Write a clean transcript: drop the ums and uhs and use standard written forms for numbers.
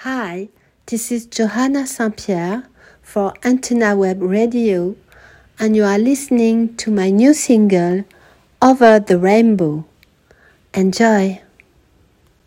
Hi, this is Johanna Saint-Pierre for Antenna Web Radio, and you are listening to my new single, Over the Rainbow. Enjoy!